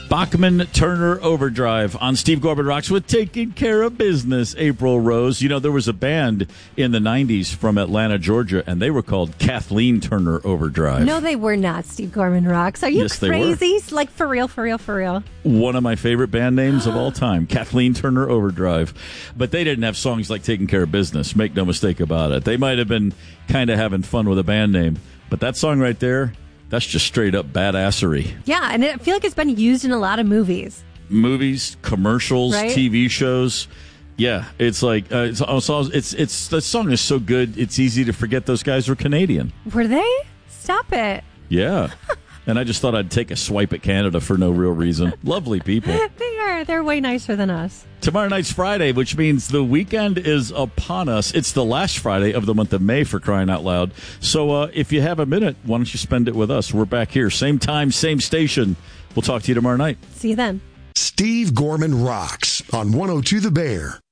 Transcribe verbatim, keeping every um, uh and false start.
Bachman Turner Overdrive on Steve Gorman Rocks with Taking Care of Business, April Rose. You know, there was a band in the nineties from Atlanta, Georgia, and they were called Kathleen Turner Overdrive. No, they were not, Steve Gorman Rocks. Are you yes, crazy? Like, for real, for real, for real? One of my favorite band names of all time, Kathleen Turner Overdrive. But they didn't have songs like Taking Care of Business, make no mistake about it. They might have been kind of having fun with a band name, but that song right there, that's just straight up badassery. Yeah, and I feel like it's been used in a lot of movies. Movies, commercials, right? T V shows. Yeah, it's like uh, it's, it's it's it's the song is so good. It's easy to forget those guys were Canadian. Were they? Stop it. Yeah. And I just thought I'd take a swipe at Canada for no real reason. Lovely people. They are. They're way nicer than us. Tomorrow night's Friday, which means the weekend is upon us. It's the last Friday of the month of May, for crying out loud. So uh, if you have a minute, why don't you spend it with us? We're back here. Same time, same station. We'll talk to you tomorrow night. See you then. Steve Gorman Rocks on one oh two The Bear.